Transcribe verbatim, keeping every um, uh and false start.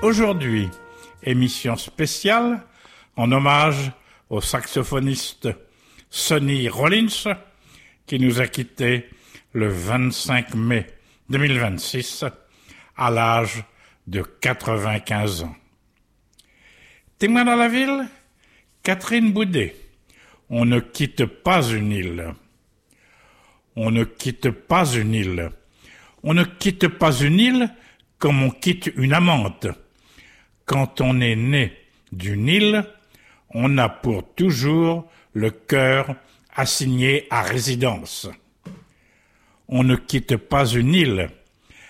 Aujourd'hui, émission spéciale en hommage au saxophoniste Sonny Rollins qui nous a quittés le vingt-cinq mai deux mille vingt-six à l'âge de quatre-vingt-quinze ans. Témoin dans la ville, Catherine Boudet. On ne quitte pas une île. On ne quitte pas une île. On ne quitte pas une île comme on quitte une amante. Quand on est né d'une île, on a pour toujours le cœur assigné à résidence. On ne quitte pas une île